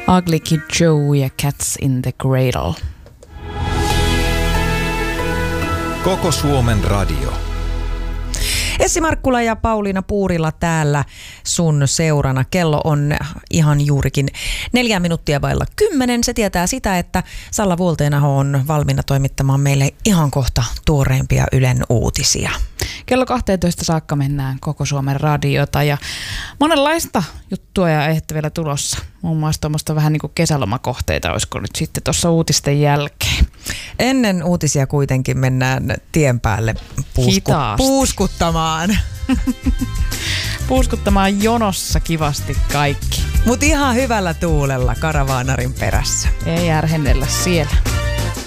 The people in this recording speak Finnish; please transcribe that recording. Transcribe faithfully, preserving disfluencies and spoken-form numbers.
Ugly Kid Joe ja Cats in the Cradle. Koko Suomen radio. Essi Markkula ja Pauliina Puurila täällä sun seurana. Kello on ihan juurikin neljä minuuttia vailla kymmenen. Se tietää sitä, että Salla Vuolteenaho on valmiina toimittamaan meille ihan kohta tuoreimpia Ylen uutisia. Kello kahteentoista saakka mennään Koko Suomen radiota ja monenlaista juttua ja aihetta vielä tulossa. Muun muassa tuommoista vähän niin kuin kesälomakohteita, olisiko nyt sitten tuossa uutisten jälkeen. Ennen uutisia kuitenkin mennään tien päälle puusku- puuskuttamaan. Puuskuttamaan jonossa kivasti kaikki. Mut ihan hyvällä tuulella karavaanarin perässä. Ei järhennellä siellä.